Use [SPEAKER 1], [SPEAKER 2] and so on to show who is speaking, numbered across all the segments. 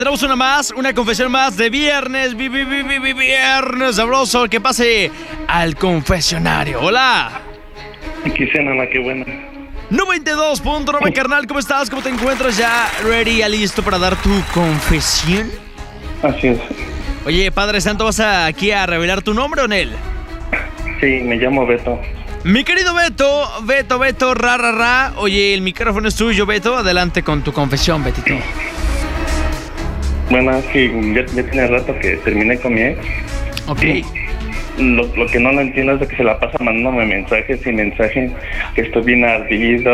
[SPEAKER 1] Tenemos una confesión más de viernes, viernes sabroso, que pase al confesionario. Hola.
[SPEAKER 2] Quisiera, qué buena.
[SPEAKER 1] 92.9, carnal, ¿cómo estás? ¿Cómo te encuentras? ¿Ya ready, ya listo para dar tu confesión?
[SPEAKER 2] Así es.
[SPEAKER 1] Oye, Padre Santo, ¿vas aquí a revelar tu nombre o en él?
[SPEAKER 2] Sí, me llamo Beto.
[SPEAKER 1] Mi querido Beto, ra. Oye, el micrófono es tuyo, Beto. Adelante con tu confesión, Betito.
[SPEAKER 2] Bueno, es que ya tiene rato que terminé con mi ex.
[SPEAKER 1] Ok.
[SPEAKER 2] Lo que no lo entiendo es de que se la pasa mandándome mensajes y mensajes, que estoy bien ardido,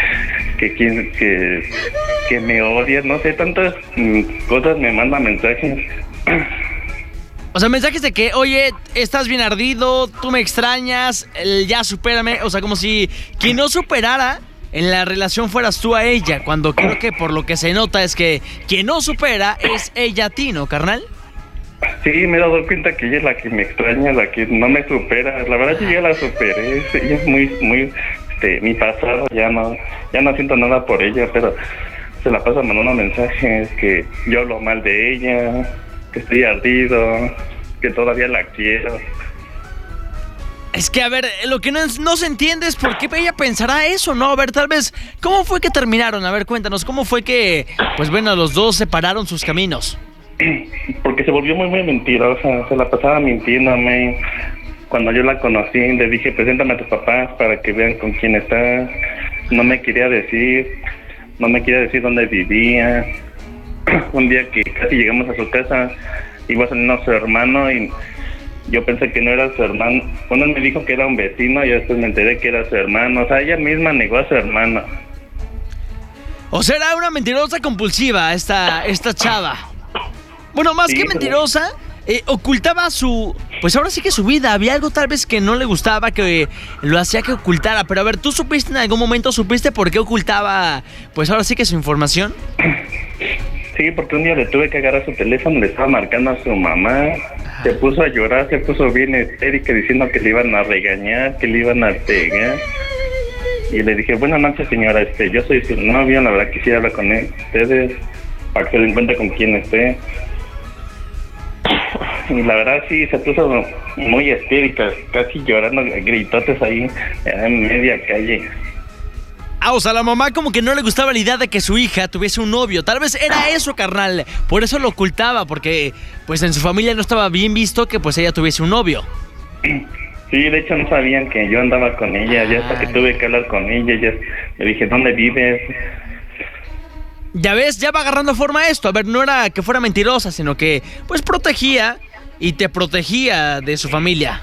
[SPEAKER 2] que me odia, no sé, tantas cosas me manda mensajes.
[SPEAKER 1] O sea, mensajes de que, oye, estás bien ardido, tú me extrañas, ya supérame. O sea, como si quien no superara en la relación fueras tú a ella, cuando creo que por lo que se nota es que quien no supera es ella a ti, ¿no, carnal?
[SPEAKER 2] Sí, me he dado cuenta que ella es la que me extraña, la que no me supera. La verdad, yo ya la superé. Ella es muy, mi pasado, ya no siento nada por ella, pero se la pasa mandando mensajes que yo hablo mal de ella, que estoy ardido, que todavía la quiero.
[SPEAKER 1] Es que, a ver, lo que no se entiende es por qué ella pensará eso, ¿no? A ver, tal vez, ¿cómo fue que terminaron? A ver, cuéntanos, ¿cómo fue que, pues bueno, los dos separaron sus caminos?
[SPEAKER 2] Porque se volvió muy mentirosa, se la pasaba mintiéndome. Cuando yo la conocí, le dije, preséntame a tus papás para que vean con quién está. No me quería decir dónde vivía. Un día que casi llegamos a su casa, iba saliendo su hermano y yo pensé que no era su hermano. Uno me dijo que era un vecino y después me enteré que era su hermano. O sea, ella misma negó a su hermano.
[SPEAKER 1] O sea, era una mentirosa compulsiva esta chava. Bueno, más sí, que mentirosa, ocultaba pues ahora sí que su vida. Había algo tal vez que no le gustaba, que lo hacía que ocultara. Pero a ver, ¿tú supiste en algún momento, por qué ocultaba, pues ahora sí que su información?
[SPEAKER 2] Sí, porque un día le tuve que agarrar su teléfono, le estaba marcando a su mamá, se puso a llorar, se puso bien histérica diciendo que le iban a regañar, que le iban a pegar. Y le dije, buenas noches señora, yo soy su novio, la verdad quisiera hablar con ustedes, para que se den cuenta con quién esté. Y la verdad sí, se puso muy histérica, casi llorando, gritotes ahí en media calle.
[SPEAKER 1] O sea, a la mamá como que no le gustaba la idea de que su hija tuviese un novio. Tal vez era eso, carnal. Por eso lo ocultaba, porque pues en su familia no estaba bien visto que pues ella tuviese un novio.
[SPEAKER 2] Sí, de hecho no sabían que yo andaba con ella. Ya hasta que tuve que hablar con ella, ya le dije, ¿dónde vives?
[SPEAKER 1] Ya ves, ya va agarrando forma esto. A ver, no era que fuera mentirosa, sino que pues protegía y te protegía de su familia.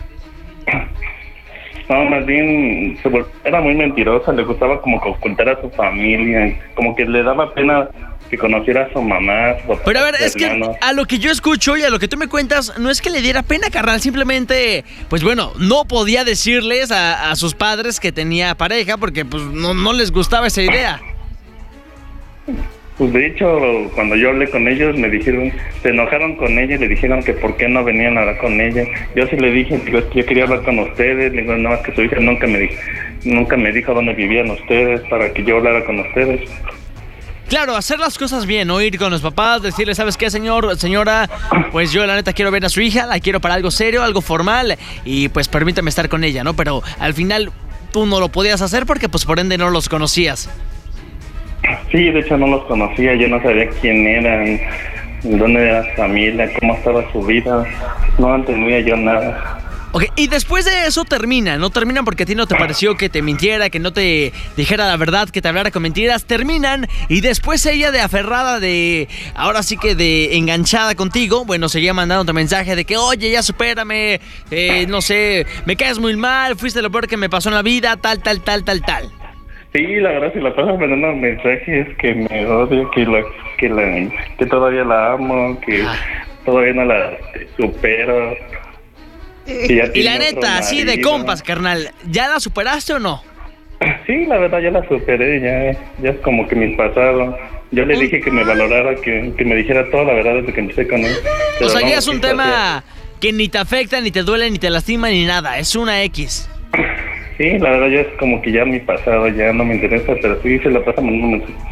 [SPEAKER 2] No, más bien era muy mentirosa, le gustaba como que ocultar a su familia, como que le daba pena que conociera a su mamá.
[SPEAKER 1] Pero a ver, es que a lo que yo escucho y a lo que tú me cuentas, no es que le diera pena, carnal, simplemente, pues bueno, no podía decirles a sus padres que tenía pareja porque pues no les gustaba esa idea.
[SPEAKER 2] Pues de hecho, cuando yo hablé con ellos, me dijeron, se enojaron con ella y le dijeron que por qué no venían a hablar con ella. Yo sí le dije, digo, yo quería hablar con ustedes, le digo, no, es que su hija nunca me dijo dónde vivían ustedes para que yo hablara con ustedes.
[SPEAKER 1] Claro, hacer las cosas bien, ¿no? Ir con los papás, decirle, ¿sabes qué, señora? Pues yo la neta quiero ver a su hija, la quiero para algo serio, algo formal, y pues permítame estar con ella, ¿no? Pero al final tú no lo podías hacer porque pues por ende no los conocías.
[SPEAKER 2] Sí, de hecho no los conocía, yo no sabía quién eran, dónde era su familia, cómo estaba su vida, no entendía yo nada.
[SPEAKER 1] Ok, y después de eso terminan porque a ti no te pareció que te mintiera, que no te dijera la verdad, que te hablara con mentiras, terminan y después ella de aferrada, ahora sí que de enganchada contigo, bueno, seguía mandando mensaje de que, oye, ya supérame, no sé, me caes muy mal, fuiste lo peor que me pasó en la vida, tal.
[SPEAKER 2] Sí, la verdad, si la paso mandando mensajes que me odio, que todavía la amo, que todavía no la supero.
[SPEAKER 1] Y la neta, así de compas, carnal, ¿ya la superaste o no?
[SPEAKER 2] Sí, la verdad, ya la superé, ya es como que mi pasado. Yo le dije que me valorara, que me dijera toda la verdad desde que empecé con él.
[SPEAKER 1] O sea, ya es un tema que ni te afecta, ni te duele, ni te lastima, ni nada, es una X.
[SPEAKER 2] Sí, la verdad ya es como que ya mi pasado, ya no me interesa, pero sí se la pasa mandando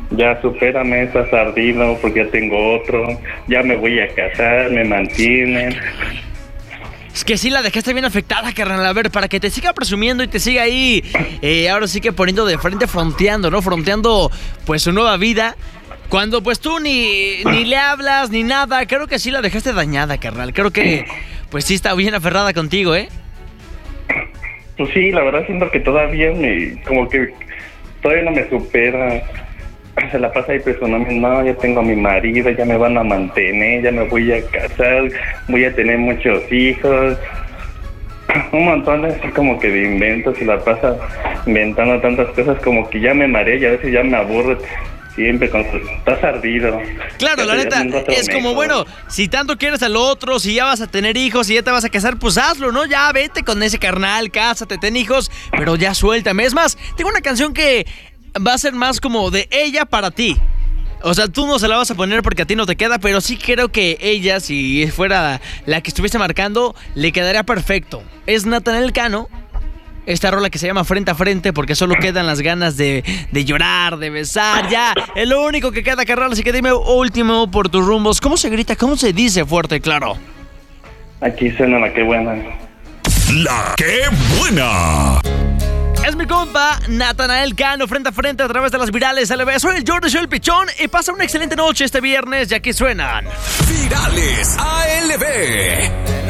[SPEAKER 2] ya supérame, estás ardido porque ya tengo otro, ya me voy a casar, me mantienen.
[SPEAKER 1] Es que sí la dejaste bien afectada, carnal. A ver, para que te siga presumiendo y te siga ahí, ahora sí que poniendo de frente, fronteando, ¿no? Fronteando, pues, su nueva vida. Cuando, pues, tú ni le hablas, ni nada. Creo que sí la dejaste dañada, carnal. Creo que, pues, sí está bien aferrada contigo, ¿eh?
[SPEAKER 2] Pues sí, la verdad siento que todavía como que todavía no me supera. Se la pasa ahí presionando, no, ya tengo a mi marido, ya me van a mantener, ya me voy a casar, voy a tener muchos hijos. Un montón de así como que de inventos, y la pasa inventando tantas cosas como que ya me mareé y a veces ya me aburro siempre con su... Estás ardido.
[SPEAKER 1] Claro, la neta, es como, bueno, si tanto quieres al otro, si ya vas a tener hijos, si ya te vas a casar, pues hazlo, ¿no? Ya vete con ese carnal, cásate, ten hijos, pero ya suéltame. Es más, tengo una canción que va a ser más como de ella para ti. O sea, tú no se la vas a poner porque a ti no te queda, pero sí creo que ella, si fuera la que estuviese marcando, le quedaría perfecto. Es Natanael Cano. Esta rola que se llama Frente a Frente, porque solo quedan las ganas de llorar, de besar. Ya, es lo único que queda, carnal. Así que dime último por tus rumbos. ¿Cómo se grita? ¿Cómo se dice fuerte y claro?
[SPEAKER 2] Aquí suena la que buena.
[SPEAKER 3] La que buena.
[SPEAKER 1] Es mi compa, Natanael Cano, Frente a Frente a través de las virales. Soy el Jordi, soy el Pichón, y pasa una excelente noche este viernes, ya que suenan
[SPEAKER 3] Virales ALB.